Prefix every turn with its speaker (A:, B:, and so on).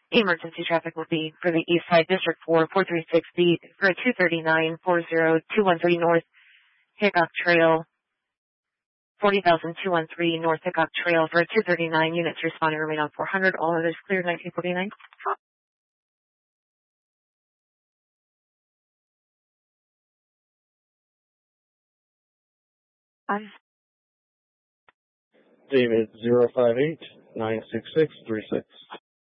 A: Emergency traffic will be for the East Side District 4, 436B for 239, 40213 North Hickok Trail, 40,213 North Hickok Trail for 239 units responding remain on 400. All others cleared 1949.
B: David 058-96636.